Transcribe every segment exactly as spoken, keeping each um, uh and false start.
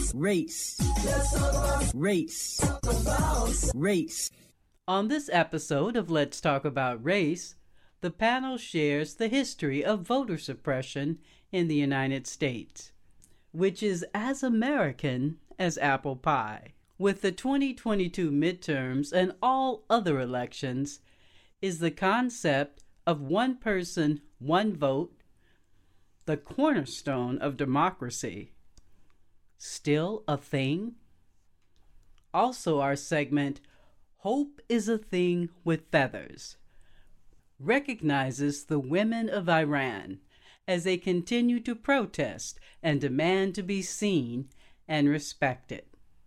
Race. Let's talk about race. Talk about race. On this episode of Let's Talk About Race, the panel shares the history of voter suppression in the United States, which is as American as apple pie. With the twenty twenty-two midterms and all other elections, is the concept of one person, one vote the cornerstone of democracy still a thing? Also, our segment, Hope is a Thing with Feathers, recognizes the women of Iran as they continue to protest and demand to be seen and respected.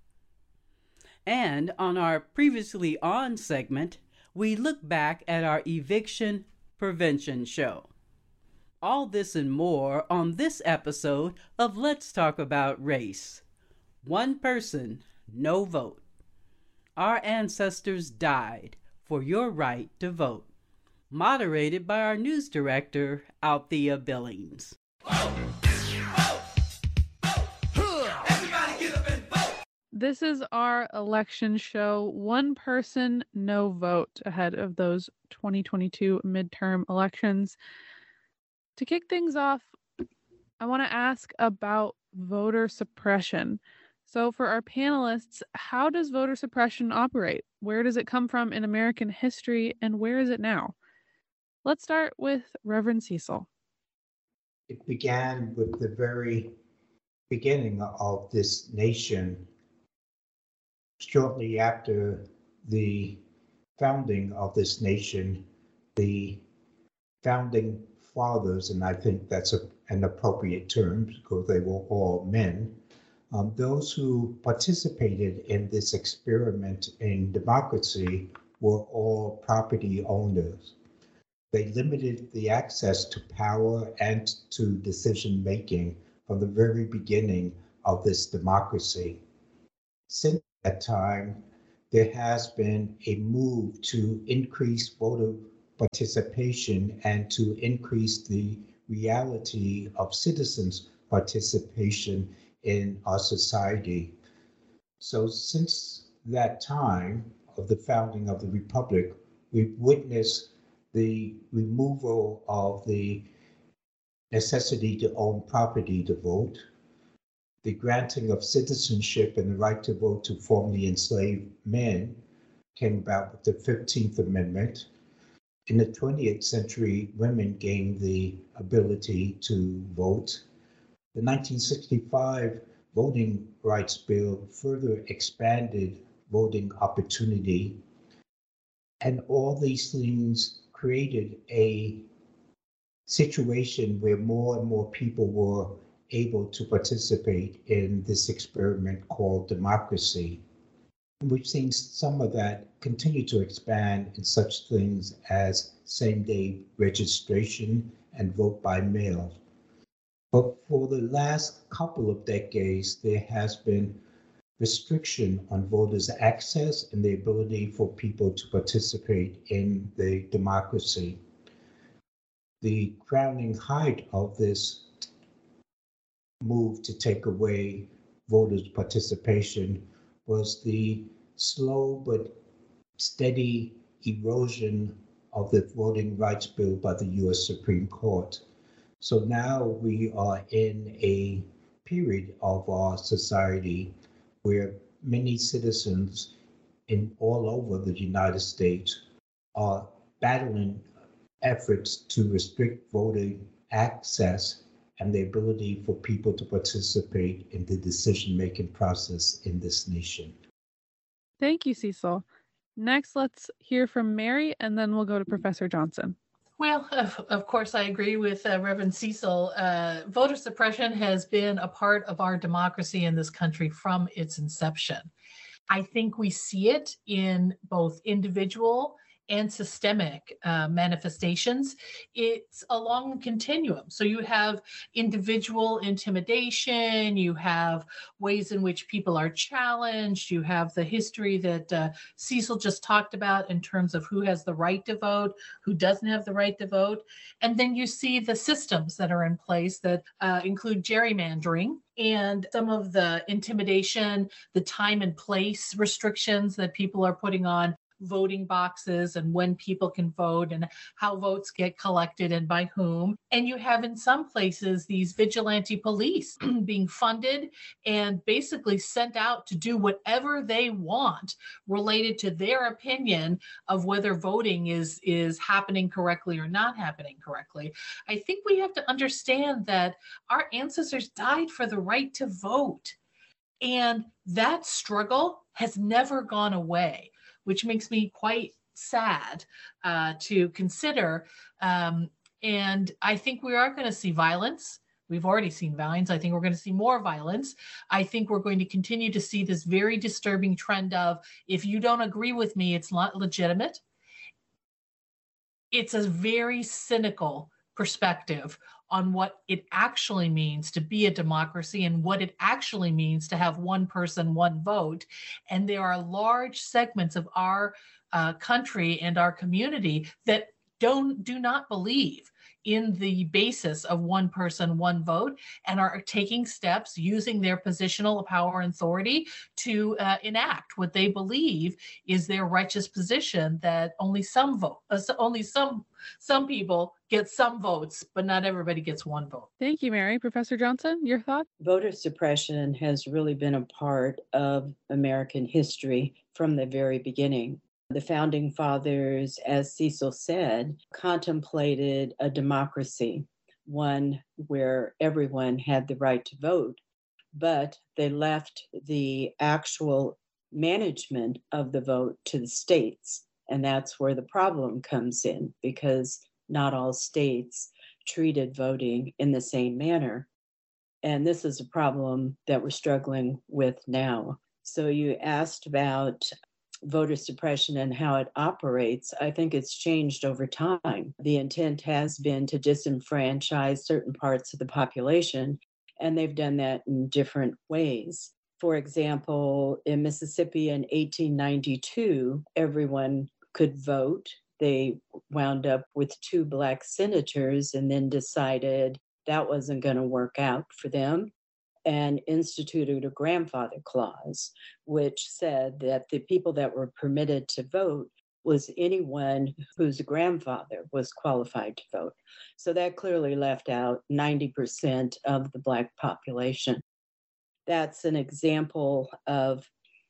And on our Previously On segment, we look back at our eviction prevention show. All this and more on this episode of Let's Talk About Race. One person, no vote. Our ancestors died for your right to vote. Moderated by our news director, Althea Billings. Vote! Vote! Vote! Everybody get up and vote! This is our election show, One Person, No Vote, ahead of those twenty twenty-two midterm elections. To kick things off, I want to ask about voter suppression. So for our panelists, how does voter suppression operate? Where does it come from in American history, and where is it now? Let's start with Reverend Cecil. It began with the very beginning of this nation. Shortly after the founding of this nation, the founding fathers, and I think that's a, an appropriate term because they were all men, um, those who participated in this experiment in democracy were all property owners. They limited the access to power and to decision making from the very beginning of this democracy. Since that time, there has been a move to increase voter participation and to increase the reality of citizens' participation in our society. So since that time of the founding of the Republic, we've witnessed the removal of the necessity to own property to vote, the granting of citizenship and the right to vote to formerly enslaved men came about with the fifteenth Amendment. In the twentieth century, women gained the ability to vote. The nineteen sixty-five Voting Rights Bill further expanded voting opportunity. And all these things created a situation where more and more people were able to participate in this experiment called democracy. We've seen some of that continue to expand in such things as same-day registration and vote by mail. But for the last couple of decades, there has been restriction on voters' access and the ability for people to participate in the democracy. The crowning height of this move to take away voters' participation was the slow but steady erosion of the Voting Rights Bill by the U S Supreme Court. So now we are in a period of our society where many citizens in all over the United States are battling efforts to restrict voting access and the ability for people to participate in the decision-making process in this nation. Thank you, Cecil. Next, let's hear from Mary, and then we'll go to Professor Johnson. Well, of, of course, I agree with uh, Reverend Cecil. Uh, voter suppression has been a part of our democracy in this country from its inception. I think we see it in both individual and systemic uh, manifestations. It's along the continuum. So you have individual intimidation, you have ways in which people are challenged, you have the history that uh, Cecil just talked about in terms of who has the right to vote, who doesn't have the right to vote. And then you see the systems that are in place that uh, include gerrymandering and some of the intimidation, the time and place restrictions that people are putting on voting boxes and when people can vote and how votes get collected and by whom. And you have in some places these vigilante police being funded and basically sent out to do whatever they want related to their opinion of whether voting is, is happening correctly or not happening correctly. I think we have to understand that our ancestors died for the right to vote. And that struggle has never gone away, which makes me quite sad uh, to consider. Um, and I think we are going to see violence. We've already seen violence. I think we're going to see more violence. I think we're going to continue to see this very disturbing trend of, if you don't agree with me, it's not legitimate. It's a very cynical perspective on what it actually means to be a democracy and what it actually means to have one person, one vote. And there are large segments of our uh, country and our community that don't do not believe in the basis of one person, one vote, and are taking steps using their positional power and authority to uh, enact what they believe is their righteous position, that only some vote, uh, only some some people get some votes, but not everybody gets one vote. Thank you, Mary. Professor Johnson, your thoughts? Voter suppression has really been a part of American history from the very beginning. The founding fathers, as Cecil said, contemplated a democracy, one where everyone had the right to vote, but they left the actual management of the vote to the states. And that's where the problem comes in, because not all states treated voting in the same manner. And this is a problem that we're struggling with now. So you asked about voter suppression and how it operates. I think it's changed over time. The intent has been to disenfranchise certain parts of the population, and they've done that in different ways. For example, in Mississippi in eighteen ninety-two, everyone could vote. They wound up with two Black senators and then decided that wasn't going to work out for them, and instituted a grandfather clause, which said that the people that were permitted to vote was anyone whose grandfather was qualified to vote. So that clearly left out ninety percent of the Black population. That's an example of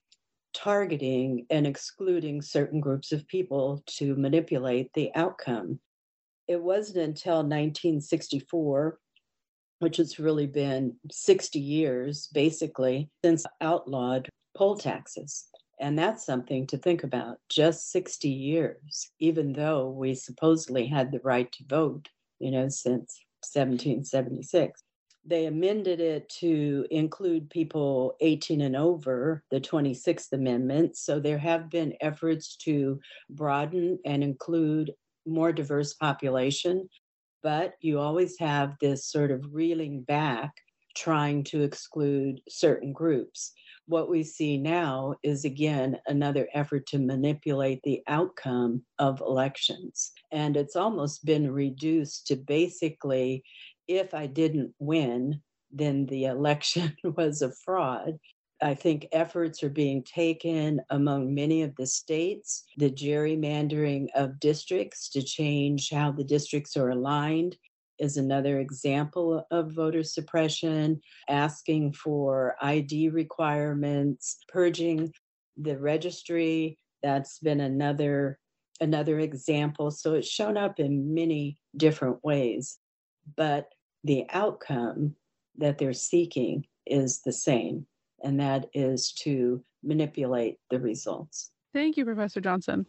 targeting and excluding certain groups of people to manipulate the outcome. It wasn't until nineteen sixty-four, which has really been sixty years, basically, since outlawed poll taxes. And that's something to think about, just sixty years, even though we supposedly had the right to vote, you know, since seventeen seventy-six. They amended it to include people eighteen and over, the twenty-sixth Amendment. So there have been efforts to broaden and include more diverse population, but you always have this sort of reeling back, trying to exclude certain groups. What we see now is, again, another effort to manipulate the outcome of elections. And it's almost been reduced to basically, if I didn't win, then the election was a fraud. I think efforts are being taken among many of the states, the gerrymandering of districts to change how the districts are aligned is another example of voter suppression, asking for I D requirements, purging the registry. That's been another, another example. So it's shown up in many different ways, but the outcome that they're seeking is the same, and that is to manipulate the results. Thank you, Professor Johnson.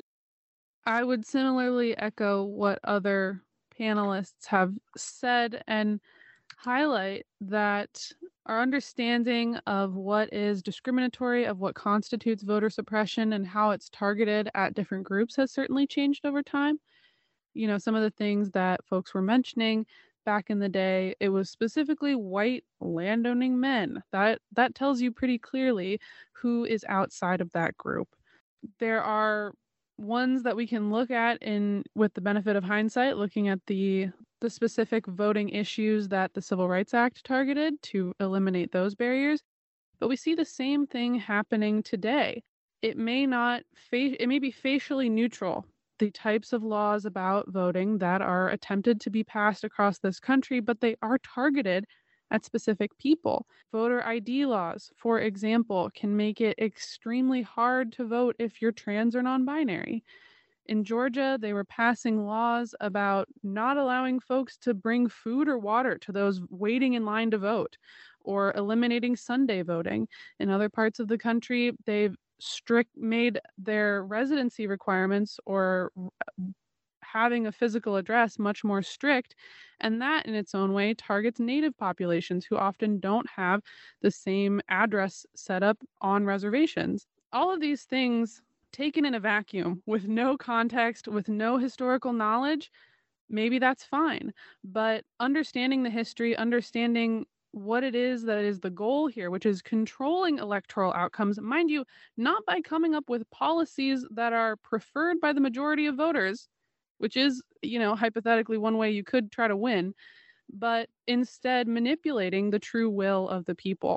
I would similarly echo what other panelists have said and highlight that Our understanding of what is discriminatory, of what constitutes voter suppression, and how it's targeted at different groups has certainly changed over time. You know, some of the things that folks were mentioning back in the day, it was specifically white landowning men. That that tells you pretty clearly who is outside of that group. There are ones that we can look at in with the benefit of hindsight, looking at the the specific voting issues that the Civil Rights Act targeted to eliminate those barriers. But we see the same thing happening today. It may not fa- it may be facially neutral, the types of laws about voting that are attempted to be passed across this country, but they are targeted at specific people. Voter I D laws, for example, can make it extremely hard to vote if you're trans or non-binary. In Georgia, they were passing laws about not allowing folks to bring food or water to those waiting in line to vote, or eliminating Sunday voting. In other parts of the country, they've strict made their residency requirements or having a physical address much more strict, and that in its own way targets Native populations who often don't have the same address set up on reservations. All of these things taken in a vacuum with no context, with no historical knowledge, maybe that's fine. But understanding the history, understanding what it is that is the goal here, which is controlling electoral outcomes, mind you, not by coming up with policies that are preferred by the majority of voters, which is, you know, hypothetically one way you could try to win, but instead manipulating the true will of the people.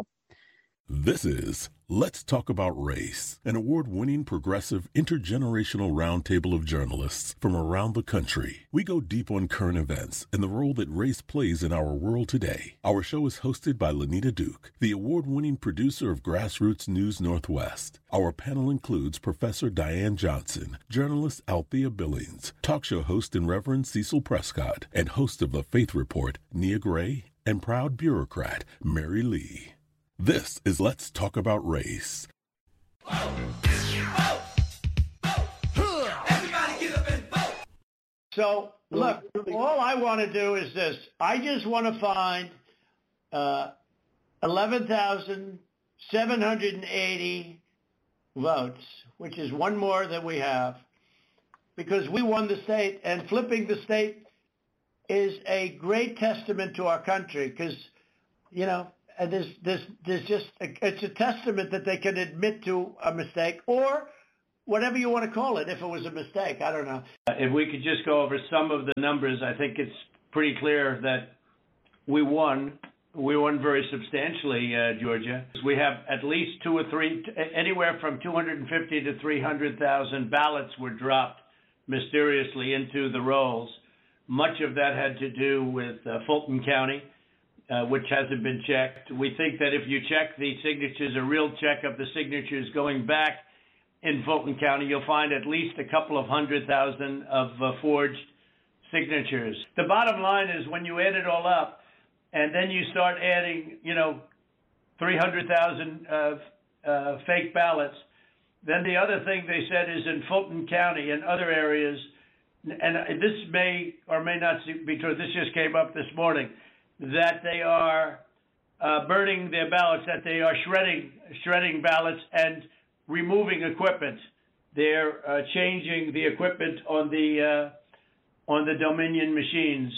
This is Let's Talk About Race, an award-winning progressive intergenerational roundtable of journalists from around the country. We go deep on current events and the role that race plays in our world today. Our show is hosted by Lanita Duke, the award-winning producer of Grassroots News Northwest. Our panel includes Professor Diane Johnson, journalist Althea Billings, talk show host and Reverend Cecil Prescott, and host of The Faith Report, Nia Gray, and proud bureaucrat, Mary Lee. This is Let's Talk About Race. So, look, all I want to do is this. I just want to find uh, eleven thousand seven hundred eighty votes, which is one more than we have, because we won the state, and flipping the state is a great testament to our country, because, you know, And there's, there's, there's just, a, it's a testament that they can admit to a mistake, or whatever you want to call it, if it was a mistake. I don't know. If we could just go over some of the numbers, I think it's pretty clear that we won. We won very substantially, uh, Georgia. We have at least two or three, anywhere from two hundred fifty to three hundred thousand ballots were dropped mysteriously into the rolls. Much of that had to do with uh, Fulton County, Uh, which hasn't been checked. We think that if you check the signatures, a real check of the signatures going back in Fulton County, you'll find at least a couple of hundred thousand of uh, forged signatures. The bottom line is when you add it all up and then you start adding, you know, three hundred thousand uh, uh, fake ballots, then the other thing they said is in Fulton County and other areas, and this may or may not be true, this just came up this morning, that they are uh, burning their ballots, that they are shredding shredding ballots and removing equipment. They're uh, changing the equipment on the uh, on the Dominion machines,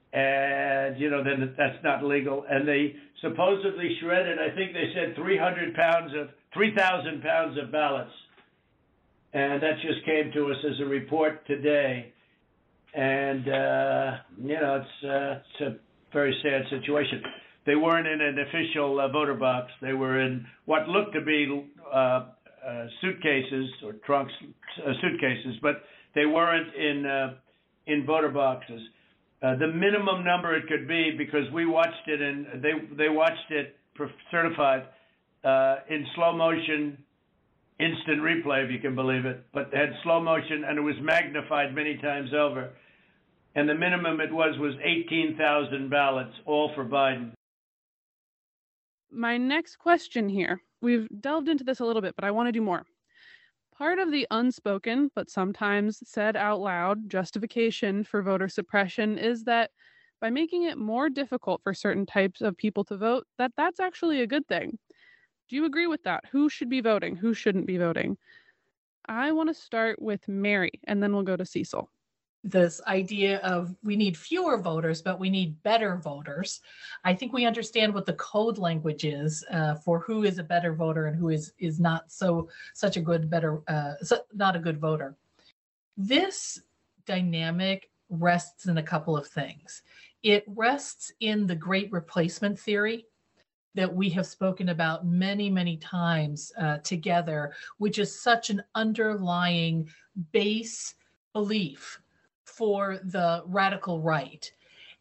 and you know then that's not legal. And they supposedly shredded, I think they said three hundred pounds of three thousand pounds of ballots, and that just came to us as a report today. And uh, you know it's uh, it's a very sad situation. They weren't in an official uh, voter box. They were in what looked to be uh, uh, suitcases or trunks, uh, suitcases, but they weren't in uh, in voter boxes. Uh, the minimum number it could be, because we watched it and they they watched it certified uh, in slow motion, instant replay, if you can believe it, but they had slow motion and it was magnified many times over. And the minimum it was was eighteen thousand ballots, all for Biden. My next question here, we've delved into this a little bit, but I want to do more. Part of the unspoken, but sometimes said out loud, justification for voter suppression is that by making it more difficult for certain types of people to vote, that that's actually a good thing. Do you agree with that? Who should be voting? Who shouldn't be voting? I want to start with Mary, and then we'll go to Cecil. This idea of we need fewer voters, but we need better voters. I think we understand what the code language is uh, for who is a better voter and who is is not so such a good better uh, so, not a good voter. This dynamic rests in a couple of things. It rests in the great replacement theory that we have spoken about many, many times uh, together, which is such an underlying base belief for the radical right.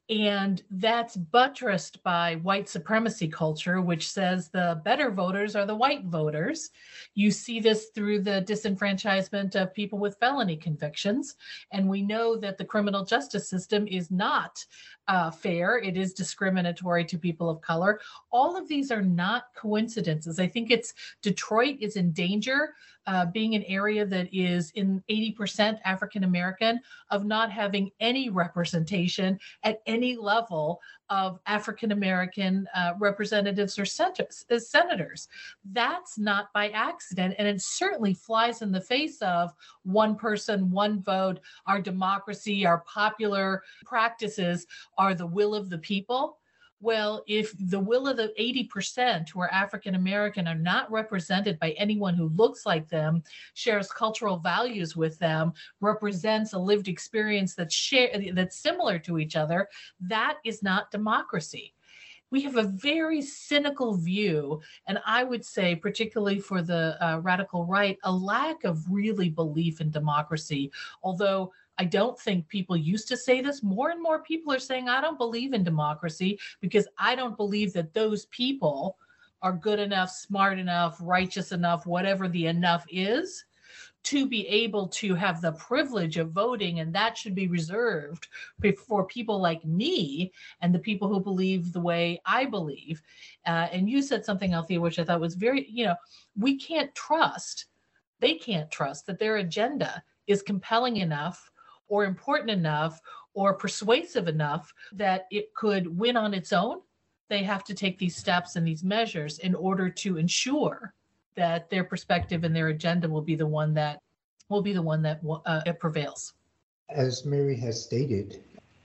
And that's buttressed by white supremacy culture, which says the better voters are the white voters. You see this through the disenfranchisement of people with felony convictions. And we know that the criminal justice system is not uh, fair. It is discriminatory to people of color. All of these are not coincidences. I think it's Detroit is in danger, uh, being an area that is in eighty percent African American, of not having any representation at any level of African American uh, representatives or senators. That's not by accident, and it certainly flies in the face of one person, one vote. Our democracy, our popular practices are the will of the people. Well, if the will of the eighty percent who are African American are not represented by anyone who looks like them, shares cultural values with them, represents a lived experience that's share, that's similar to each other, that is not democracy. We have a very cynical view, and I would say, particularly for the uh, radical right, a lack of really belief in democracy. Although I don't think people used to say this. More and more people are saying, I don't believe in democracy because I don't believe that those people are good enough, smart enough, righteous enough, whatever the enough is, to be able to have the privilege of voting. And that should be reserved for people like me and the people who believe the way I believe. Uh, and you said something, Althea, which I thought was very, you know, we can't trust, they can't trust that their agenda is compelling enough or important enough or persuasive enough that it could win on its own. They have to take these steps and these measures in order to ensure that their perspective and their agenda will be the one that will be the one that uh, it prevails. As Mary has stated,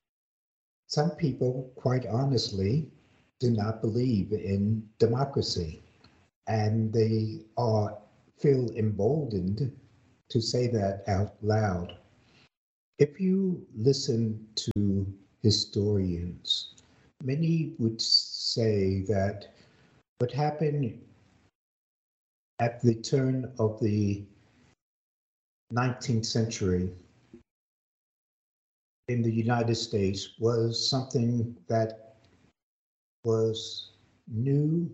some people, quite honestly, do not believe in democracy, and they are feel emboldened to say that out loud. If you listen to historians, many would say that what happened at the turn of the nineteenth century in the United States was something that was new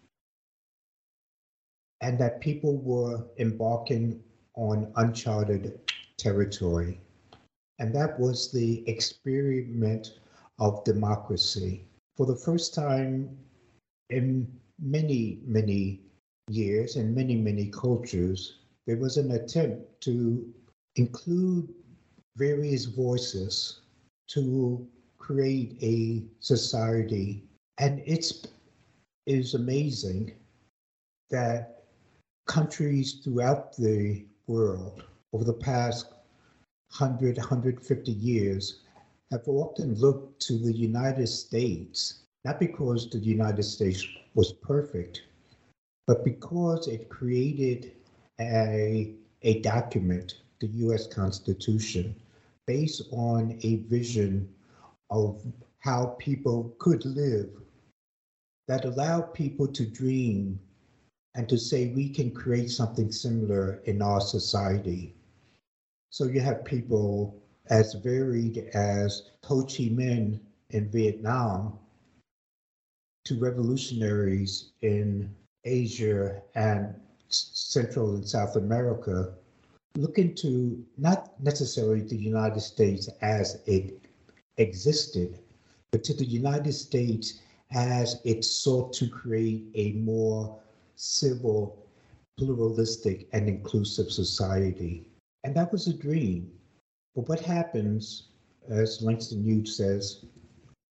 and that people were embarking on uncharted territory. And that was the experiment of democracy. For the first time in many, many years and many, many cultures, there was an attempt to include various voices to create a society. And it's is amazing that countries throughout the world over the past one hundred, one hundred fifty years have often looked to the United States, not because the United States was perfect, but because it created a, a document, the U S Constitution, based on a vision of how people could live that allowed people to dream and to say we can create something similar in our society. So you have people as varied as Ho Chi Minh in Vietnam to revolutionaries in Asia and Central and South America, looking to not necessarily the United States as it existed, but to the United States as it sought to create a more civil, pluralistic, and inclusive society. And that was a dream. But what happens, as Langston Hughes says,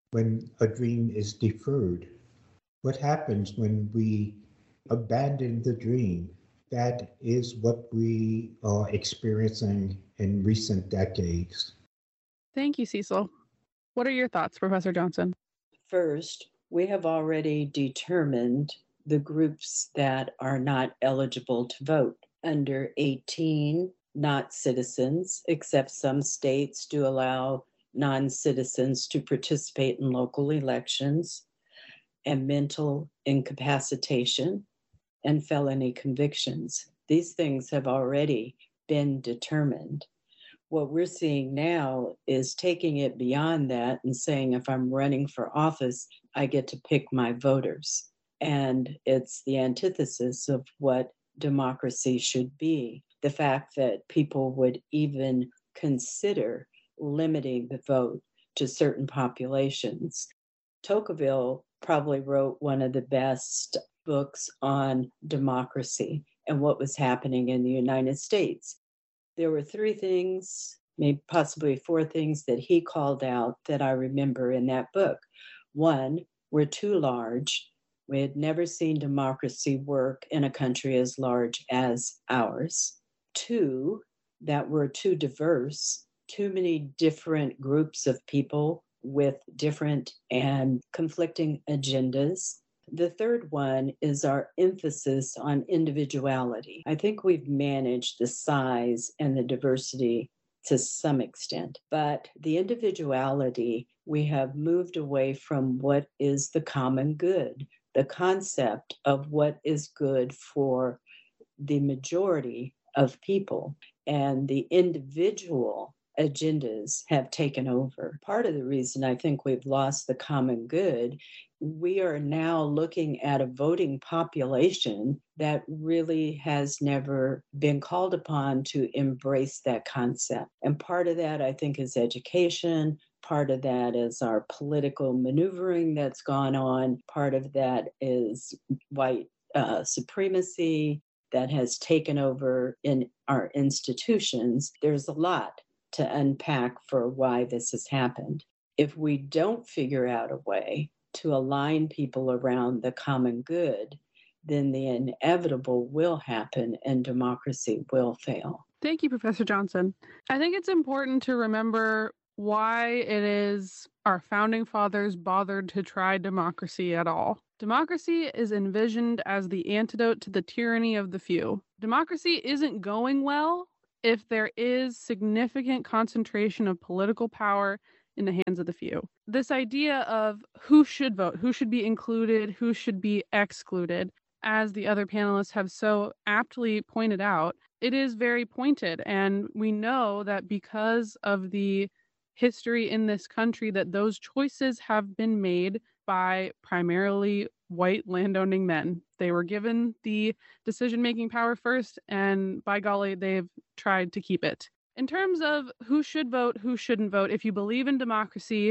when a dream is deferred? What happens when we abandon the dream? That is what we are experiencing in recent decades. Thank you, Cecil. What are your thoughts, Professor Johnson? First, we have already determined the groups that are not eligible to vote. Under eighteen, not citizens, except some states do allow non-citizens to participate in local elections, and mental incapacitation and felony convictions. These things have already been determined. What we're seeing now is taking it beyond that and saying, if I'm running for office, I get to pick my voters. And it's the antithesis of what democracy should be. The fact that people would even consider limiting the vote to certain populations. Tocqueville probably wrote one of the best books on democracy and what was happening in the United States. There were three things, maybe possibly four things that he called out that I remember in that book. One, we're too large. We had never seen democracy work in a country as large as ours. Two, that we're too diverse, too many different groups of people with different and conflicting agendas. The third one is our emphasis on individuality. I think we've managed the size and the diversity to some extent, but the individuality, we have moved away from what is the common good, the concept of what is good for the majority of people, and the individual agendas have taken over. Part of the reason I think we've lost the common good, we are now looking at a voting population that really has never been called upon to embrace that concept. And part of that, I think, is education. Part of that is our political maneuvering that's gone on. Part of that is white uh, supremacy that has taken over in our institutions. There's a lot to unpack for why this has happened. If we don't figure out a way to align people around the common good, then the inevitable will happen and democracy will fail. Thank you, Professor Johnson. I think it's important to remember why it is our founding fathers bothered to try democracy at all. Democracy is envisioned as the antidote to the tyranny of the few. Democracy isn't going well if there is significant concentration of political power in the hands of the few. This idea of who should vote, who should be included, who should be excluded, as the other panelists have so aptly pointed out, it is very pointed. And we know that because of the history in this country, that those choices have been made by primarily white landowning men. They were given the decision-making power first, and by golly, they've tried to keep it. In terms of who should vote, who shouldn't vote, if you believe in democracy,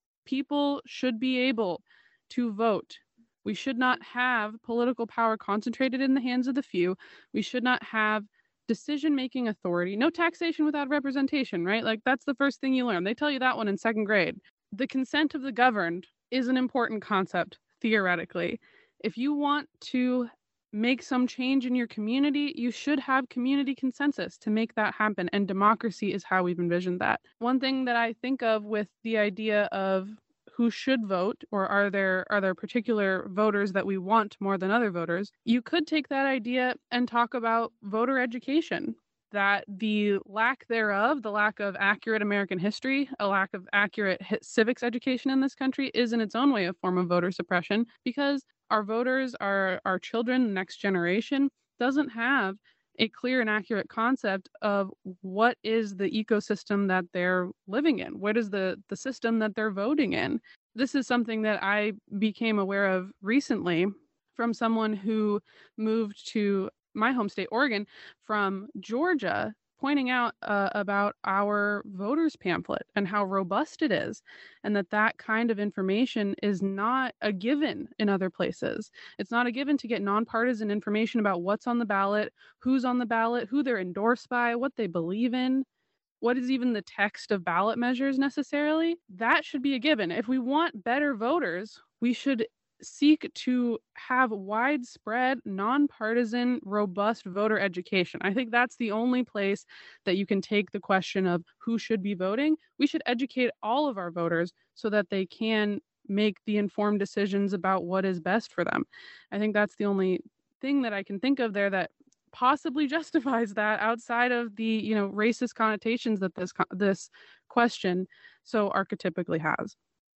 people should be able to vote. We should not have political power concentrated in the hands of the few. We should not have decision-making authority. No taxation without representation, right? Like, that's the first thing you learn. They tell you that one in second grade. The consent of the governed is an important concept, theoretically. If you want to make some change in your community, you should have community consensus to make that happen. And democracy is how we've envisioned that. One thing that I think of with the idea of who should vote, or are there are there particular voters that we want more than other voters, you could take that idea and talk about voter education. That the lack thereof, the lack of accurate American history, a lack of accurate civics education in this country is in its own way a form of voter suppression, because our voters, our, our children, the next generation, doesn't have a clear and accurate concept of what is the ecosystem that they're living in. What is the, the system that they're voting in? This is something that I became aware of recently from someone who moved to my home state, Oregon, from Georgia, pointing out uh, about our voters pamphlet and how robust it is, and that that kind of information is not a given in other places. It's not a given to get nonpartisan information about what's on the ballot, who's on the ballot, who they're endorsed by, what they believe in. what is even the text of ballot measures necessarily? That should be a given. If we want better voters, we should seek to have widespread, nonpartisan, robust voter education. I think that's the only place that you can take the question of who should be voting. We should educate all of our voters so that they can make the informed decisions about what is best for them. I think that's the only thing that I can think of there that possibly justifies that outside of the, you know, racist connotations that this this question so archetypically has.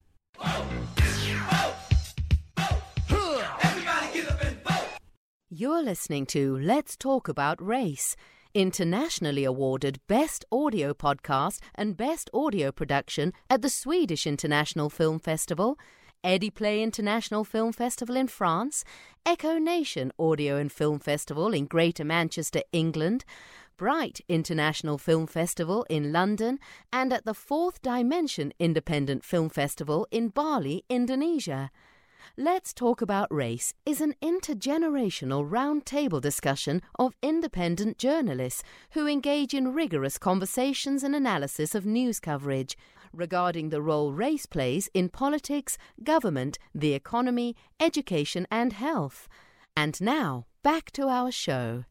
You're listening to Let's Talk About Race, internationally awarded Best Audio Podcast and Best Audio Production at the Swedish International Film Festival, Ediplay International Film Festival in France, Echo Nation Audio and Film Festival in Greater Manchester, England, Bright International Film Festival in London, and at the Fourth Dimension Independent Film Festival in Bali, Indonesia. Let's Talk About Race is an intergenerational roundtable discussion of independent journalists who engage in rigorous conversations and analysis of news coverage regarding the role race plays in politics, government, the economy, education, and health. And now, back to our show.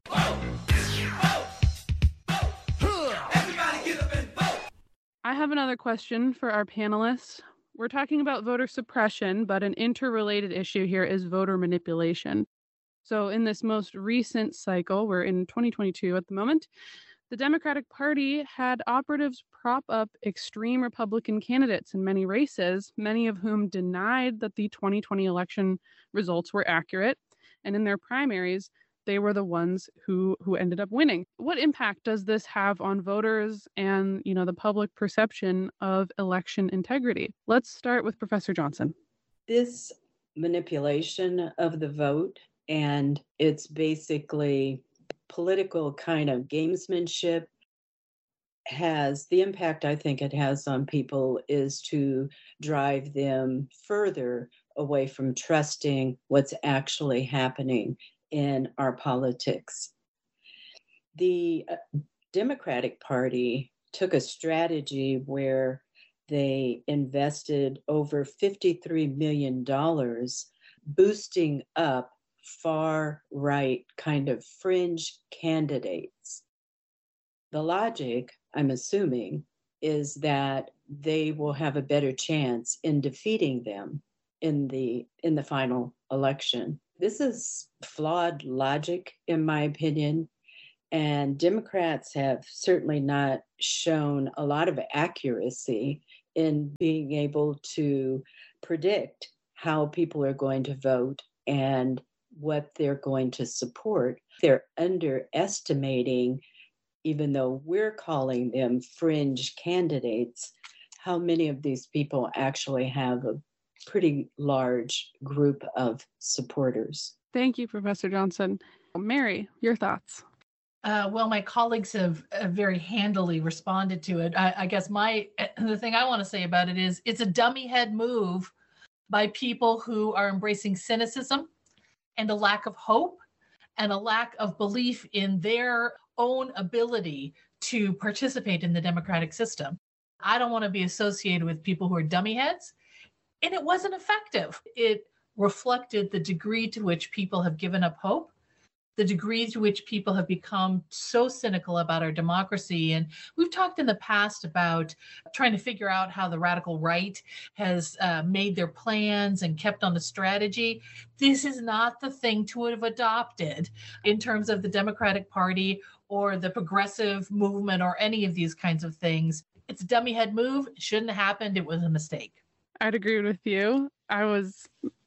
I have another question for our panelists. We're talking about voter suppression, but an interrelated issue here is voter manipulation. So in this most recent cycle, we're in twenty twenty-two at the moment, the Democratic Party had operatives prop up extreme Republican candidates in many races, many of whom denied that the twenty twenty election results were accurate. And in their primaries, they were the ones who who ended up winning. What impact does this have on voters and, you know, the public perception of election integrity? Let's start with Professor Johnson. This manipulation of the vote, and it's basically political kind of gamesmanship, has the impact I think it has on people is to drive them further away from trusting what's actually happening in our politics. The Democratic Party took a strategy where they invested over fifty-three million dollars boosting up far-right kind of fringe candidates. The logic, I'm assuming, is that they will have a better chance in defeating them in the in the final election. This is flawed logic, in my opinion, and Democrats have certainly not shown a lot of accuracy in being able to predict how people are going to vote and what they're going to support. They're underestimating, even though we're calling them fringe candidates, how many of these people actually have a pretty large group of supporters. Thank you, Professor Johnson. Mary, your thoughts? Uh, well, my colleagues have uh, very handily responded to it. I, I guess my the thing I want to say about it is it's a dummy head move by people who are embracing cynicism and a lack of hope and a lack of belief in their own ability to participate in the democratic system. I don't want to be associated with people who are dummy heads. And it wasn't effective. It reflected the degree to which people have given up hope, the degree to which people have become so cynical about our democracy. And we've talked in the past about trying to figure out how the radical right has uh, made their plans and kept on the strategy. This is not the thing to have adopted in terms of the Democratic Party or the progressive movement or any of these kinds of things. It's a dummy head move. It shouldn't have happened. It was a mistake. I'd agree with you. I was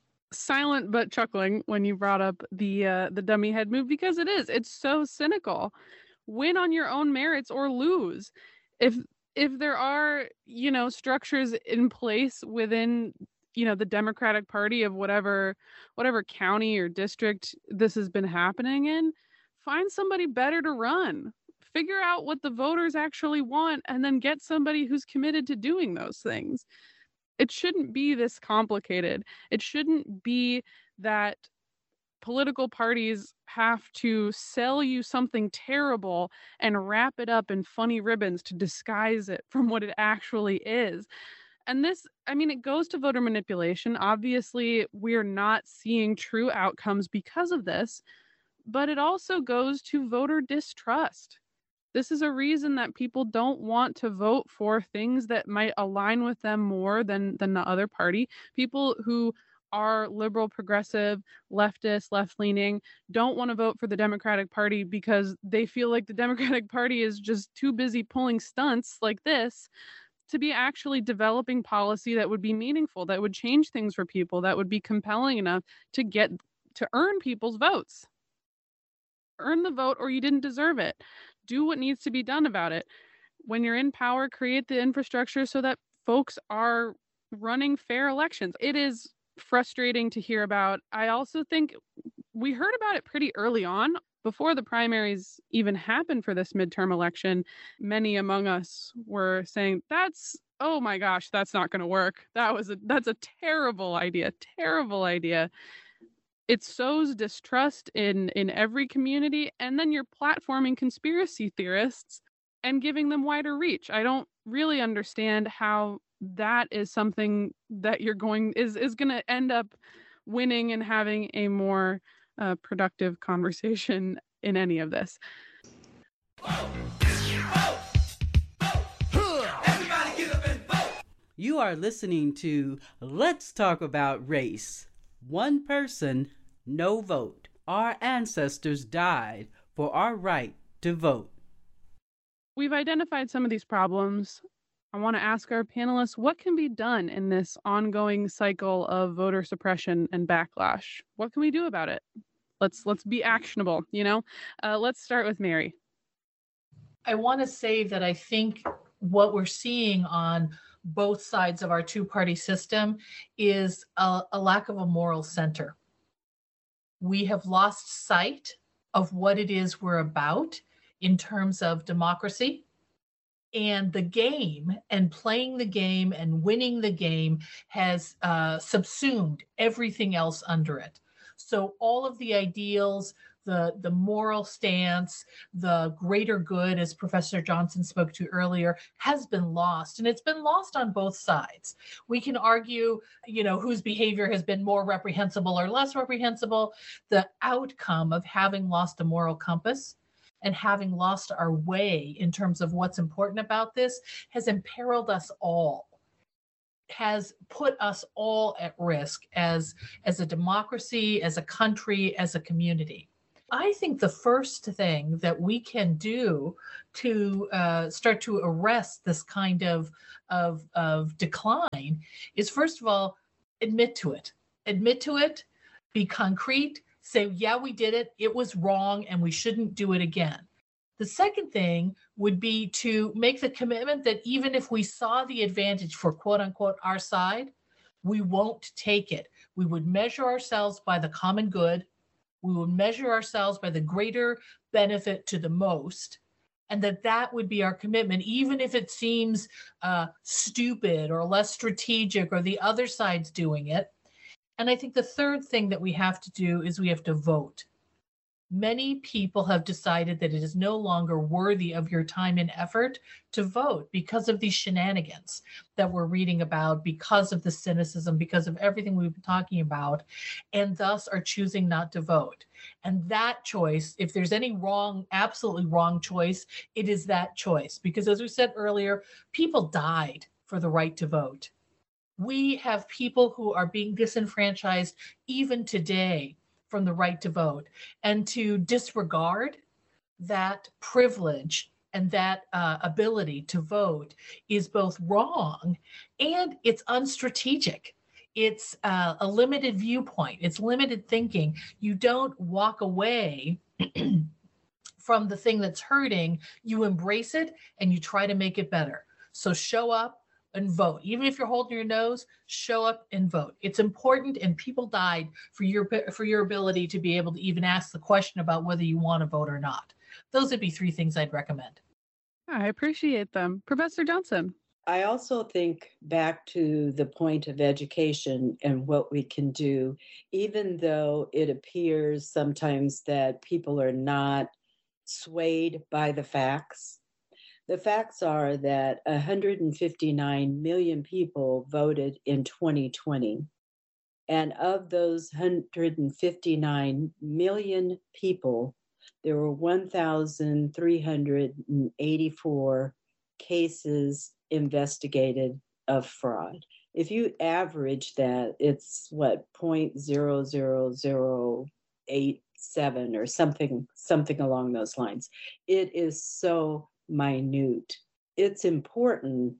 silent but chuckling when you brought up the uh, the dummy head move because it is. It's so cynical. Win on your own merits or lose. If if there are, you know, structures in place within, you know, the Democratic Party of whatever whatever county or district this has been happening in, find somebody better to run. Figure out what the voters actually want and then get somebody who's committed to doing those things. It shouldn't be this complicated. It shouldn't be that political parties have to sell you something terrible and wrap it up in funny ribbons to disguise it from what it actually is. And this, I mean, it goes to voter manipulation. Obviously, we're not seeing true outcomes because of this, but it also goes to voter distrust. This is a reason that people don't want to vote for things that might align with them more than, than the other party. People who are liberal, progressive, leftist, left-leaning, don't want to vote for the Democratic Party because they feel like the Democratic Party is just too busy pulling stunts like this to be actually developing policy that would be meaningful, that would change things for people, that would be compelling enough to get to earn people's votes. Earn the vote or you didn't deserve it. Do what needs to be done about it. When you're in power, create the infrastructure so that folks are running fair elections. It is frustrating to hear about. I also think we heard about it pretty early on. Before the primaries even happened for this midterm election, many among us were saying, that's, oh my gosh, that's not going to work. That was a, that's a terrible idea, terrible idea. It sows distrust in, in every community, and then you're platforming conspiracy theorists and giving them wider reach. I don't really understand how that is something that you're going is is going to end up winning and having a more uh, productive conversation in any of this. You are listening to Let's Talk About Race. One person, no vote. Our ancestors died for our right to vote. We've identified some of these problems. I want to ask our panelists, what can be done in this ongoing cycle of voter suppression and backlash? What can we do about it? Let's let's be actionable, you know? Uh, let's start with Mary. I want to say that I think what we're seeing on both sides of our two-party system is a, a lack of a moral center. We have lost sight of what it is we're about in terms of democracy. And the game and playing the game and winning the game has uh, subsumed everything else under it. So all of the ideals, the, the moral stance, the greater good, as Professor Johnson spoke to earlier, has been lost. And it's been lost on both sides. We can argue, you know, whose behavior has been more reprehensible or less reprehensible. The outcome of having lost a moral compass and having lost our way in terms of what's important about this has imperiled us all, has put us all at risk as, as a democracy, as a country, as a community. I think the first thing that we can do to uh, start to arrest this kind of, of, of decline is, first of all, admit to it. Admit to it, be concrete, say, yeah, we did it, it was wrong, and we shouldn't do it again. The second thing would be to make the commitment that even if we saw the advantage for quote unquote our side, we won't take it. We would measure ourselves by the common good. We would measure ourselves by the greater benefit to the most. And that that would be our commitment, even if it seems uh, stupid or less strategic or the other side's doing it. And I think the third thing that we have to do is we have to vote. Many people have decided that it is no longer worthy of your time and effort to vote because of these shenanigans that we're reading about, because of the cynicism, because of everything we've been talking about, and thus are choosing not to vote. And that choice, if there's any wrong, absolutely wrong choice, it is that choice. Because as we said earlier, people died for the right to vote. We have people who are being disenfranchised even today from the right to vote, and to disregard that privilege and that uh, ability to vote is both wrong and it's unstrategic. It's uh, a limited viewpoint. It's limited thinking. You don't walk away from the thing that's hurting. You embrace it and you try to make it better. So show up and vote. Even if you're holding your nose, show up and vote. It's important, and people died for your for your ability to be able to even ask the question about whether you want to vote or not. Those would be three things I'd recommend. I appreciate them. Professor Johnson. I also think back to the point of education and what we can do, even though it appears sometimes that people are not swayed by the facts. The facts are that one hundred fifty-nine million people voted in twenty twenty. And of those one hundred fifty-nine million people, there were one thousand three hundred eighty-four cases investigated of fraud. If you average that, it's what, zero point zero zero zero eight seven or something, something along those lines. It is so minute. It's important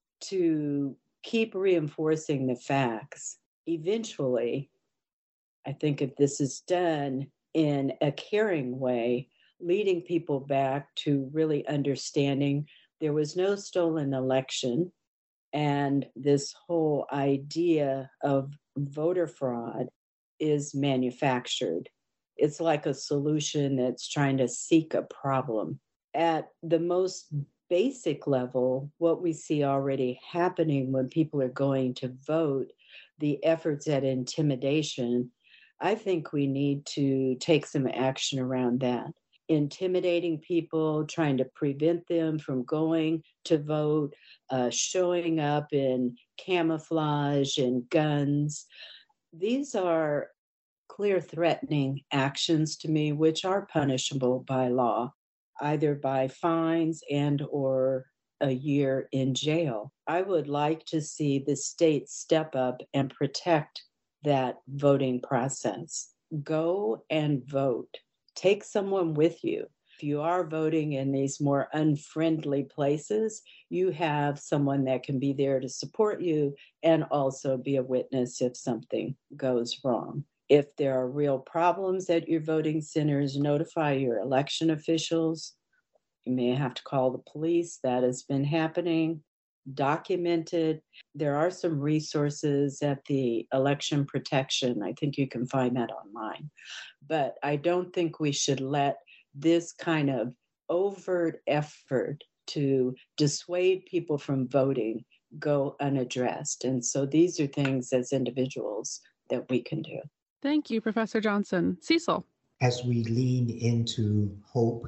to keep reinforcing the facts. Eventually, I think if this is done in a caring way, leading people back to really understanding there was no stolen election, and this whole idea of voter fraud is manufactured. It's like a solution that's trying to seek a problem. At the most basic level, what we see already happening when people are going to vote, the efforts at intimidation, I think we need to take some action around that. Intimidating people, trying to prevent them from going to vote, uh, showing up in camouflage and guns. These are clear threatening actions to me, which are punishable by law, either by fines and or a year in jail. I would like to see the state step up and protect that voting process. Go and vote. Take someone with you. If you are voting in these more unfriendly places, you have someone that can be there to support you and also be a witness if something goes wrong. If there are real problems at your voting centers, notify your election officials. You may have to call the police. That has been happening. Documented. There are some resources at the election protection. I think you can find that online. But I don't think we should let this kind of overt effort to dissuade people from voting go unaddressed. And so these are things as individuals that we can do. Thank you, Professor Johnson. Cecil. As we lean into hope,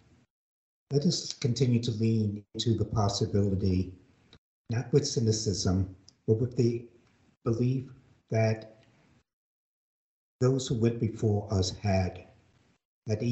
let us continue to lean into the possibility, not with cynicism, but with the belief that those who went before us had, that